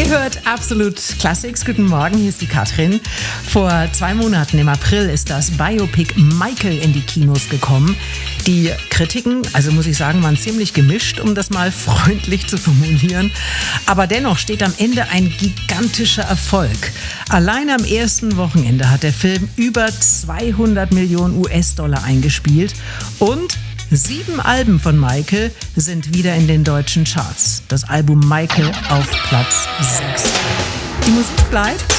Ihr hört Absolut Classics. Guten Morgen, hier ist die Katrin. Vor 2 Monaten im April ist das Biopic Michael in die Kinos gekommen. Die Kritiken, also muss ich sagen, waren ziemlich gemischt, um das mal freundlich zu formulieren. Aber dennoch steht am Ende ein gigantischer Erfolg. Allein am ersten Wochenende hat der Film über 200 Millionen US-Dollar eingespielt und 7 Alben von Michael sind wieder in den deutschen Charts. Das Album Michael auf Platz 6. Die Musik bleibt.